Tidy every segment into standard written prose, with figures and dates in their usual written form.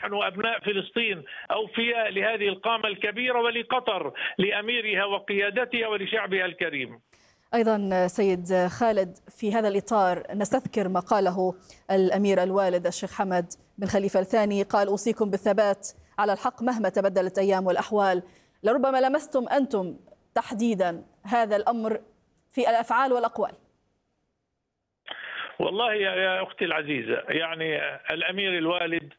ونحن أبناء فلسطين أوفياء لهذه القامة الكبيرة ولقطر، لأميرها وقيادتها ولشعبها الكريم. أيضا سيد خالد، في هذا الإطار نستذكر ما قاله الأمير الوالد الشيخ حمد بن خليفة الثاني، قال: أوصيكم بالثبات على الحق مهما تبدلت أيام والأحوال. لربما لمستم أنتم تحديدا هذا الأمر في الأفعال والأقوال. والله يا أختي العزيزة، يعني الأمير الوالد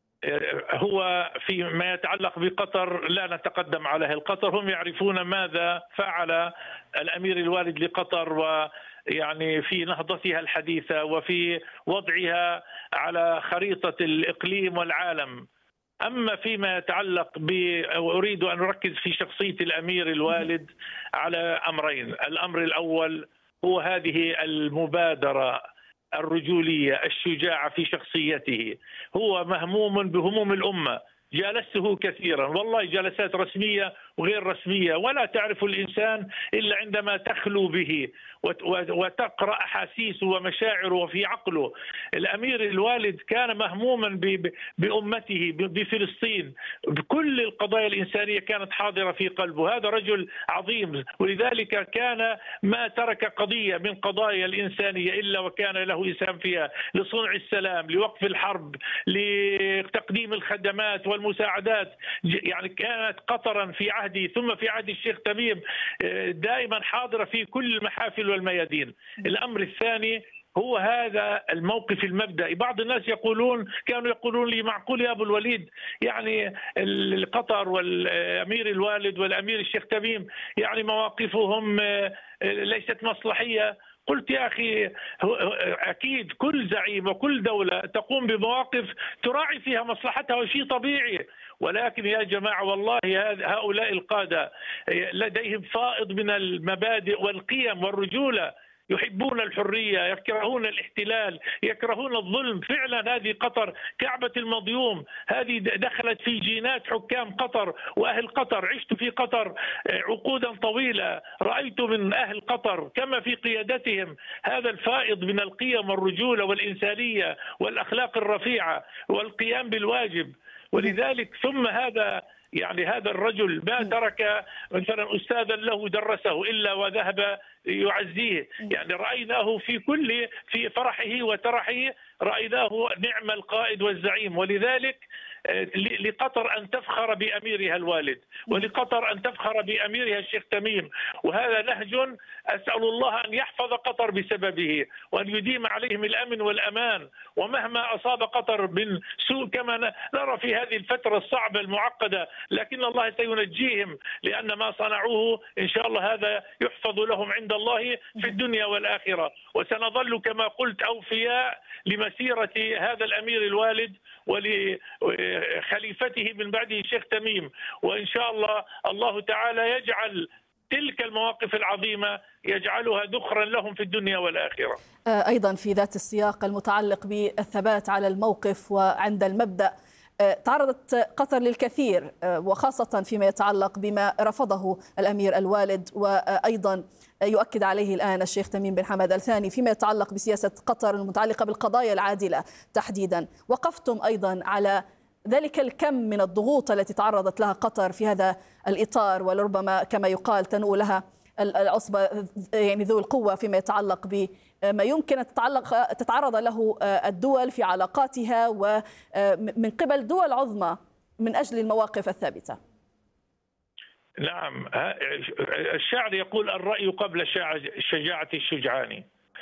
هو فيما يتعلق بقطر لا نتقدم على أهل قطر، هم يعرفون ماذا فعل الأمير الوالد لقطر، ويعني في نهضتها الحديثة وفي وضعها على خريطة الإقليم والعالم. أما فيما يتعلق أريد أن أركز في شخصية الأمير الوالد على أمرين. الأمر الأول هو هذه المبادرة الرجولية الشجاعة في شخصيته. هو مهموم بهموم الأمة، جالسته كثيرا، والله جلسات رسمية وغير رسمية، ولا تعرف الإنسان إلا عندما تخلو به وتقرأ أحاسيسه ومشاعره وفي عقله. الأمير الوالد كان مهموما بأمته بفلسطين، بكل القضايا الإنسانية كانت حاضرة في قلبه. هذا رجل عظيم، ولذلك كان ما ترك قضية من قضايا الإنسانية إلا وكان له إسهام فيها، لصنع السلام، لوقف الحرب، لتقديم الخدمات والمساعدات. يعني كانت قطرا في عهده ثم في عهد الشيخ تميم دائما حاضرة في كل المحافل والميادين. الأمر الثاني هو هذا الموقف المبدئي. بعض الناس كانوا يقولون لي: معقول يا أبو الوليد، يعني قطر والأمير الوالد والأمير الشيخ تميم يعني مواقفهم ليست مصلحية؟ قلت: يا أخي، أكيد كل زعيم وكل دولة تقوم بمواقف تراعي فيها مصلحتها، وشيء طبيعي. ولكن يا جماعة والله هؤلاء القادة لديهم فائض من المبادئ والقيم والرجولة، يحبون الحرية، يكرهون الاحتلال، يكرهون الظلم. فعلا هذه قطر كعبة المضيوم، هذه دخلت في جينات حكام قطر وأهل قطر. عشت في قطر عقودا طويلة، رأيت من أهل قطر كما في قيادتهم هذا الفائض من القيم والرجولة والإنسانية والأخلاق الرفيعة والقيام بالواجب. ولذلك ثم هذا الرجل ما ترك مثلا أستاذا له درسه إلا وذهب يعزيه. يعني رأيناه في فرحه وترحه، رأيناه نعم القائد والزعيم. ولذلك لقطر أن تفخر بأميرها الوالد، ولقطر أن تفخر بأميرها الشيخ تميم. وهذا نهج أسأل الله أن يحفظ قطر بسببه، وأن يديم عليهم الأمن والأمان. ومهما أصاب قطر من سوء كما نرى في هذه الفترة الصعبة المعقدة، لكن الله سينجيهم، لأن ما صنعوه إن شاء الله هذا يحفظ لهم عند الله في الدنيا والآخرة. وسنظل كما قلت أوفياء لمسيرة هذا الأمير الوالد ولخليفته من بعده الشيخ تميم. وإن شاء الله تعالى يجعل تلك المواقف العظيمة يجعلها ذخرا لهم في الدنيا والآخرة. أيضا في ذات السياق المتعلق بالثبات على الموقف وعند المبدأ، تعرضت قطر للكثير، وخاصة فيما يتعلق بما رفضه الأمير الوالد، وأيضا يؤكد عليه الآن الشيخ تميم بن حمد الثاني فيما يتعلق بسياسة قطر المتعلقة بالقضايا العادلة تحديدا. وقفتم أيضا على ذلك الكم من الضغوط التي تعرضت لها قطر في هذا الإطار، ولربما كما يقال تنؤ لها العصبة يعني ذو القوة فيما يتعلق بما يمكن أن تتعرض له الدول في علاقاتها ومن قبل دول عظمى من أجل المواقف الثابتة. نعم، الشاعر يقول: الرأي قبل شجاعة الشجعان.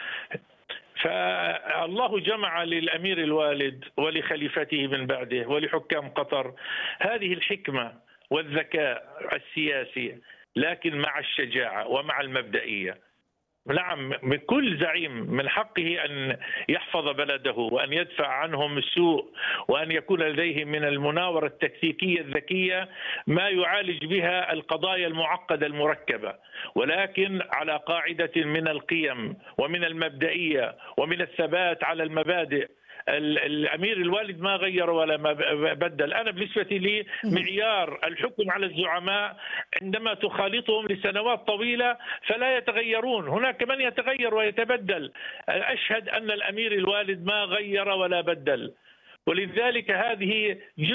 فالله جمع للأمير الوالد ولخليفته من بعده ولحكام قطر هذه الحكمة والذكاء السياسي، لكن مع الشجاعة ومع المبدئية. نعم، من كل زعيم من حقه أن يحفظ بلده وأن يدفع عنهم السوء، وأن يكون لديه من المناورة التكتيكية الذكية ما يعالج بها القضايا المعقدة المركبة، ولكن على قاعدة من القيم ومن المبدئية ومن الثبات على المبادئ. الأمير الوالد ما غير ولا ما بدل. أنا بالنسبة لي معيار الحكم على الزعماء عندما تخالطهم لسنوات طويلة فلا يتغيرون، هناك من يتغير ويتبدل. أشهد أن الأمير الوالد ما غير ولا بدل، ولذلك هذه